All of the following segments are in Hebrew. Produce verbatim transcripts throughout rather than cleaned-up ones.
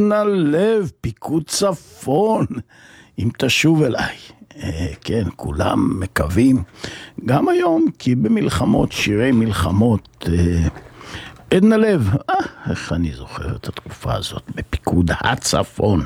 עדנה לב, פיקוד צפון, אם תשוב אליי. כן, כולם מקווים, גם היום, כי במלחמות, שירי מלחמות, עדנה לב, אה, איך אני זוכר את התקופה הזאת, בפיקוד הצפון.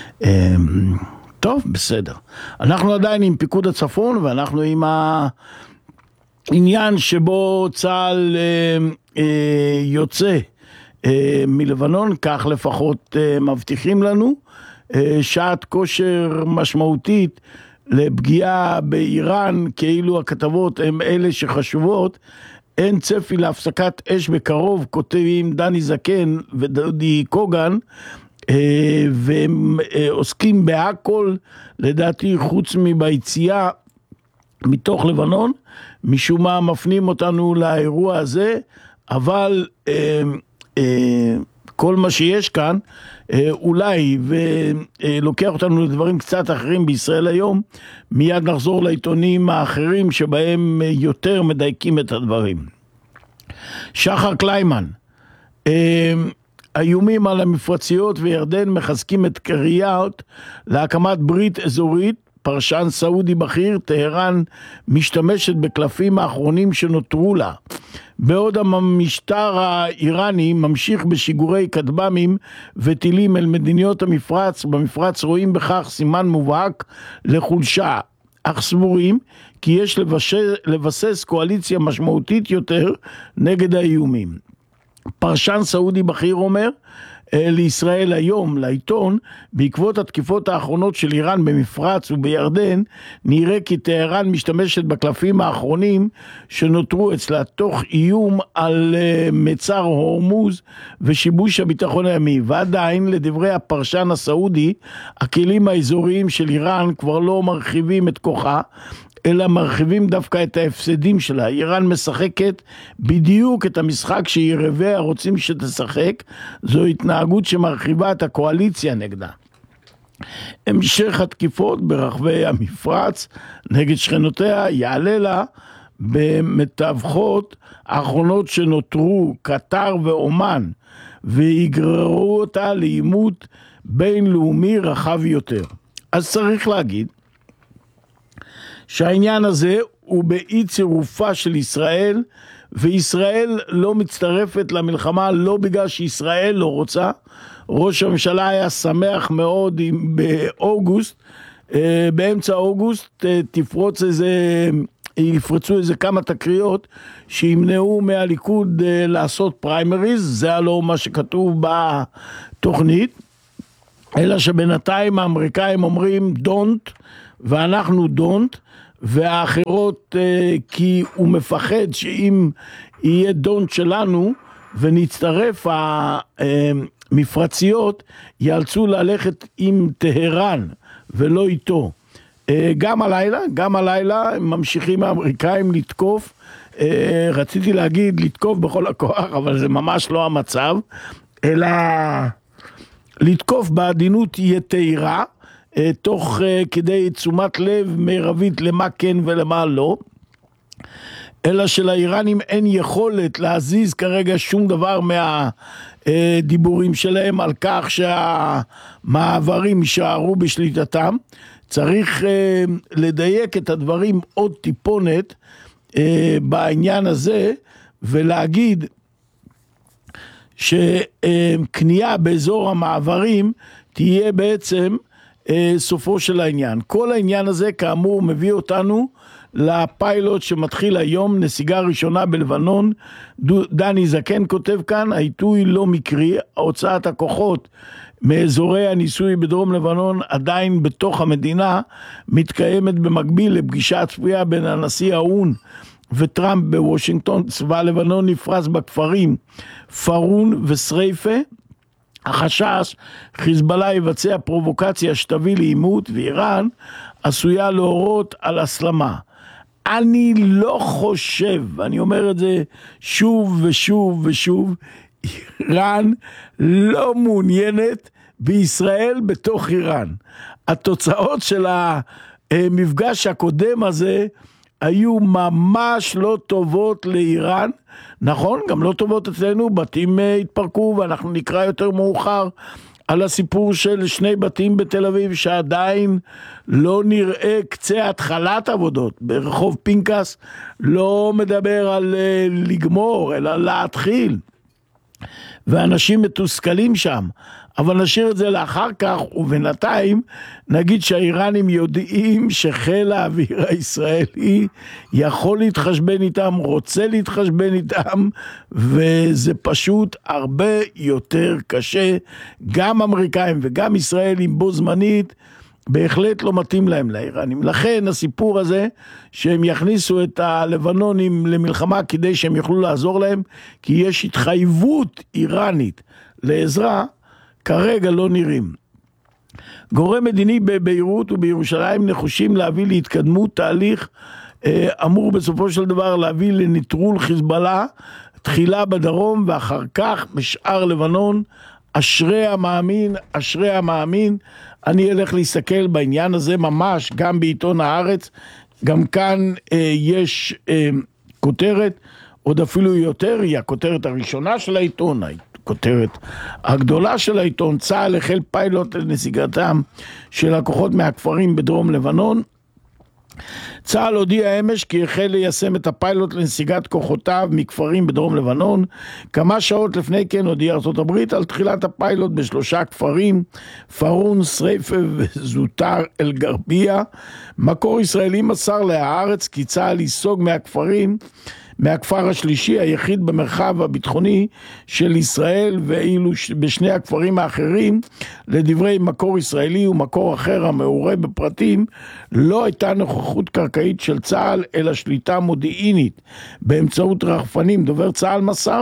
טוב, בסדר. אנחנו עדיין עם פיקוד הצפון, ואנחנו עם העניין שבו צה"ל יוצא מלבנון, כך לפחות מבטיחים לנו, שעת כושר משמעותית לפגיעה באיראן, כאילו הכתבות הם אלה שחשובות. אין צפי להפסקת אש בקרוב, כותבים דני זקן ודודי קוגן, והם עוסקים בהכל, לדעתי חוץ מביציאה מתוך לבנון, משום מה מפנים אותנו לאירוע הזה, אבל כל מה שיש כאן, אולי, ולוקח אותנו לדברים קצת אחרים בישראל היום, מיד נחזור לעיתונים האחרים שבהם יותר מדייקים את הדברים. שחר קליימן, האיומים על המפרציות וירדן מחזקים את קריאות להקמת ברית אזורית, פרשן סעודי בכיר, טהרן משתמשת בקלפים האחרונים שנותרו לה. בעוד המשטר האיראני ממשיך בשיגורי כטב"מים וטילים אל מדינות המפרץ, במפרץ רואים בכך סימן מובהק לחולשה, אך סבורים כי יש לבסס, לבסס קואליציה משמעותית יותר נגד האיומים. פרשן סעודי בכיר אומר לישראל היום, לעיתון, בעקבות התקיפות האחרונות של איראן במפרץ ובירדן, נראה כי טהרן משתמשת בקלפים האחרונים שנותרו אצלה, תוך איום על מצר הורמוז ושיבוש הביטחון הימי. ועדיין, לדברי הפרשן הסעודי, הכלים האזוריים של איראן כבר לא מרחיבים את כוחה, אלא מרחיבים דווקא את ההפסדים שלה. איראן משחקת בדיוק את המשחק שיריביה רוצים שתשחק, זו התנהגות שמרחיבה את הקואליציה נגדה. המשך התקיפות ברחבי המפרץ נגד שכנותיה יעלה לה במתווכות האחרונות שנותרו, קטר ואומן, ויגררו אותה לעימות בינלאומי רחב יותר. אז צריך להגיד, שהעניין הזה הוא באי צירופה של ישראל, וישראל לא מצטרפת למלחמה לא בגלל שישראל לא רוצה. ראש הממשלה היה שמח מאוד אם באוגוסט, באמצע אוגוסט תפרוץ איזה, יפרצו איזה כמה תקריות שימנעו מהליכוד לעשות פריימריז, זה הלא מה שכתוב בתוכנית, אלא שבינתיים האמריקאים אומרים don't, ואנחנו don't, והאחרות כי הוא מפחד שאם יהיה דונט שלנו ונצטרף המפרציות יאלצו ללכת עם טהרן ולא איתו. גם הלילה, גם הלילה הם ממשיכים האמריקאים לתקוף, רציתי להגיד לתקוף בכל הכוח, אבל זה ממש לא המצב, אלא לתקוף בעדינות יתירה, תוך כדי תשומת לב מרבית למה כן ולמה לא, אלא שלאיראנים אין יכולת להזיז כרגע שום דבר מהדיבורים שלהם על כך שהמעברים יישארו בשליטתם. צריך לדייק את הדברים עוד טיפונת בעניין הזה, ולהגיד שקנייה באזור המעברים תהיה בעצם סופו של העניין. כל העניין הזה כאמור מביא אותנו לפיילוט שמתחיל היום, נסיגה ראשונה בלבנון. דני זקן כותב כאן, העיתוי לא מקרי, הוצאת הכוחות מאזורי הניסוי בדרום לבנון עדיין בתוך המדינה מתקיימת במקביל לפגישה הצפויה בין הנשיא האון וטראמפ בוושינגטון. צבא לבנון נפרס בכפרים פרון וסרייפה. החשש חיזבאללה יבצע פרובוקציה שתביא לעימות, ואיראן עשויה להורות על הסלמה. אני לא חושב, אני אומר את זה שוב ושוב ושוב, איראן לא מעוניינת בישראל בתוך איראן. התוצאות של המפגש הקודם הזה היו ממש לא טובות לאיראן, נכון, גם לא טובות אצלנו, בתים התפרקו ואנחנו נקרא יותר מאוחר על הסיפור של שני בתים בתל אביב שעדיין לא נראה קצה התחלת עבודות. ברחוב פינקס לא מדבר על לגמור, אלא להתחיל. ואנשים מתוסכלים שם, אבל נשאיר את זה לאחר כך, ובינתיים נגיד שהאיראנים יודעים שחיל האוויר הישראלי יכול להתחשבן איתם, רוצה להתחשבן איתם, וזה פשוט הרבה יותר קשה. גם אמריקאים וגם ישראלים בו זמנית, בהחלט לא מתאים להם לאיראנים. לכן הסיפור הזה שהם יכניסו את הלבנונים למלחמה כדי שהם יוכלו לעזור להם, כי יש התחייבות איראנית לעזרה, כרגע לא נראים. גורם מדיני בביירות ובירושלים נחושים להביא להתקדמות תהליך אה, אמור בסופו של דבר להביא לנטרול חיזבאללה, תחילה בדרום ואחר כך בשאר לבנון. אשרי המאמין, אשרי המאמין. אני אלך להסתכל בעניין הזה ממש גם בעיתון הארץ, גם כאן אה, יש אה, כותרת, עוד אפילו יותר, היא הכותרת הראשונה של העיתון, הכותרת הגדולה של העיתון. צה"ל החל פיילוט לנסיגתם של הכוחות מהכפרים בדרום לבנון. צה"ל הודיע אמש כי החל ליישם את הפיילוט לנסיגת כוחותיו מכפרים בדרום לבנון. כמה שעות לפני כן הודיעה ארצות הברית על תחילת הפיילוט בשלושה כפרים, פארון, סרייפה וזוטר אל גרבייה. מקור ישראלי מסר להארץ כי צה"ל ייסוג מהכפרים, מהכפר השלישי היחיד במרחב הביטחוני של ישראל, ואילו בשני הכפרים האחרים, לדברי מקור ישראלי ומקור אחר המעורה בפרטים, לא הייתה נוכחות קרקעית של צה"ל, אלא שליטה מודיעינית באמצעות רחפנים. דובר צה"ל מסר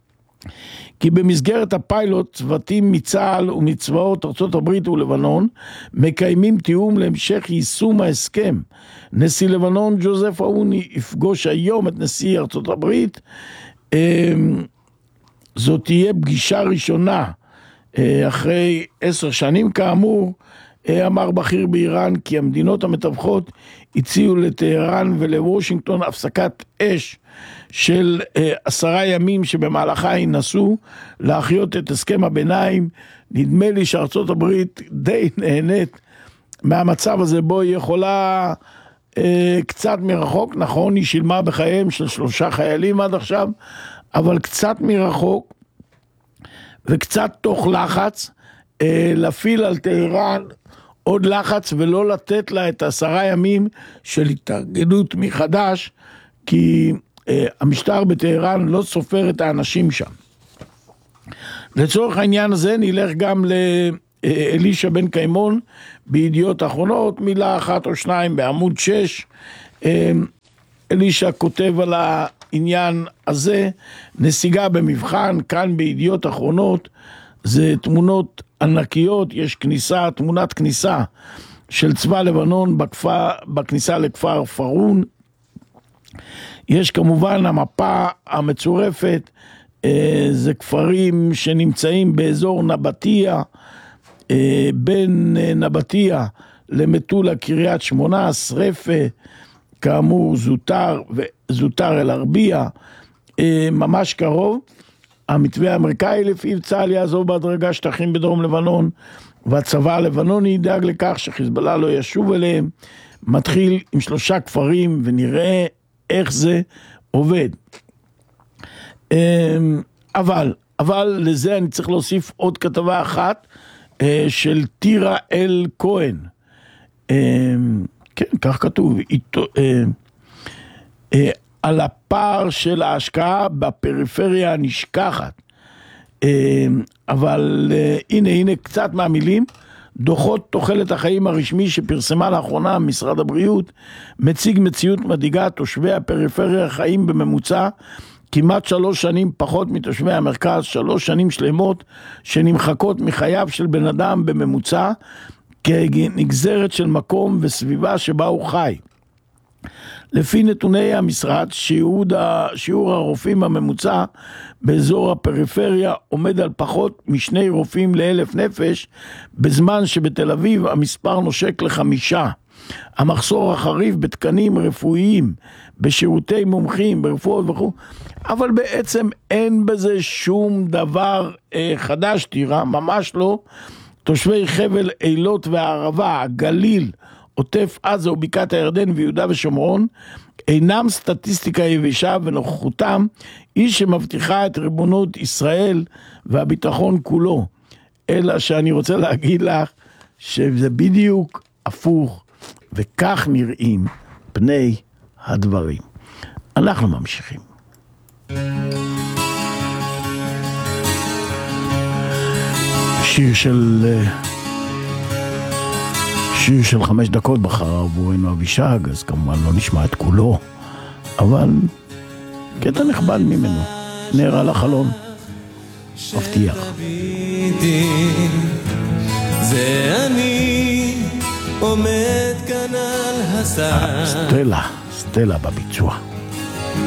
כי במסגרת הפיילוט צוותים מצה"ל ומצבאות ארצות הברית ולבנון מקיימים תיאום להמשך יישום ההסכם. נשיא לבנון ג'וזף אאוני יפגוש היום את נשיא ארצות הברית. זאת תהיה פגישה ראשונה אחרי עשר שנים כאמור. אמר בכיר באיראן כי המדינות המתווכות הציעו לטהרן ולוושינגטון הפסקת אש של עשרה ימים שבמהלכה ינסו להחיות את הסכם הביניים. נדמה לי שארצות הברית די נהנית מהמצב הזה, בו היא יכולה אה, קצת מרחוק, נכון, היא שילמה בחייהם של שלושה חיילים עד עכשיו, אבל קצת מרחוק וקצת תוך לחץ אה, להפעיל על טהרן עוד לחץ ולא לתת לה את עשרה ימים של התארגנות מחדש, כי אה, המשטר בטהרן לא סופר את האנשים שם. לצורך העניין הזה נלך גם לאלישע בן קיימון בידיעות האחרונות, מילה אחת או שניים בעמוד שש. אלישע כותב על העניין הזה, נסיגה במבחן, כאן בידיעות האחרונות, זה תמונות ענקיות, יש כניסה, תמונת כניסה של צבא לבנון בכפר, בכניסה לכפר פארון. יש כמובן המפה המצורפת, זה כפרים שנמצאים באזור נבטיה, בין נבטיה למטולה קריית שמונה, שרפה, כאמור זוטר וזוטר אל ארבייה, ממש קרוב. המתווה האמריקאי לפיו צה"ל יעזוב בהדרגה שטחים בדרום לבנון, והצבא הלבנוני ידאג לכך שחיזבאללה לא ישוב אליהם. מתחיל עם שלושה כפרים ונראה איך זה עובד. אבל, אבל לזה אני צריך להוסיף עוד כתבה אחת של טירה אל כהן. כן, כך כתוב, על הפער של ההשקעה בפריפריה הנשכחת. אבל הנה, הנה קצת מהמילים. דוחות תוחלת החיים הרשמי שפרסמה לאחרונה משרד הבריאות מציג מציאות מדאיגה. תושבי הפריפריה חיים בממוצע כמעט שלוש שנים פחות מתושבי המרכז, שלוש שנים שלמות שנמחקות מחייו של בן אדם בממוצע כנגזרת של מקום וסביבה שבה הוא חי. לפי נתוני המשרד, שיעור הרופאים הממוצע באזור הפריפריה עומד על פחות משני רופאים לאלף נפש, בזמן שבתל אביב המספר נושק לחמישה. המחסור החריף בתקנים רפואיים, בשירותי מומחים, ברפואות וכו', אבל בעצם אין בזה שום דבר אה, חדש, תראה, ממש לא. תושבי חבל אילות והערבה, הגליל, עוטף עזה ובקעת הירדן ויהודה ושומרון, אינם סטטיסטיקה יבשה, ונוכחותם היא שמבטיחה את ריבונות ישראל והביטחון כולו. אלא שאני רוצה להגיד לך שזה בדיוק הפוך, וכך נראים פני הדברים. אנחנו ממשיכים. שיר של שיר של חמש דקות בחר עבורנו אבישג, אז כמובן לא נשמע את כולו, אבל קטע נכבד ממנו, נר על החלון, מבטיח. זה אני עומד כאן על הסף, סטלה, סטלה בביצוע.